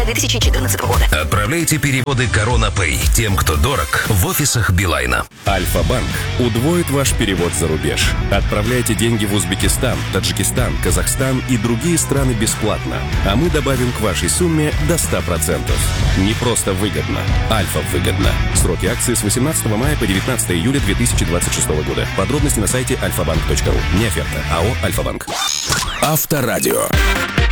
2014 года. Отправляйте переводы Корона Pay тем, кто дорог, в офисах Билайна. Альфа-банк удвоит ваш перевод за рубеж. Отправляйте деньги в Узбекистан, Таджикистан, Казахстан и другие страны бесплатно. А мы добавим к вашей сумме до 100%. Не просто выгодно. Альфа-выгодно. Сроки акции с 18 мая по 19 июля 2026 года. Подробности на сайте alfabank.ru. Не оферта. АО «Альфа-банк». Авторадио.